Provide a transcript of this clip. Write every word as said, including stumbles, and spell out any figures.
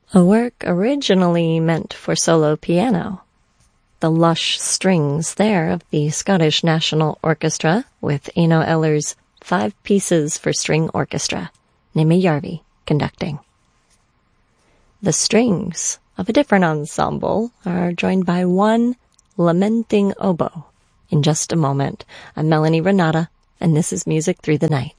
a work originally meant for solo piano. The lush strings there of the Scottish National Orchestra with Eno Eller's Five Pieces for String Orchestra, Nimi Järvi conducting. The strings of a different ensemble are joined by one lamenting oboe. In just a moment, I'm Melanie Renata, and this is Music Through the Night.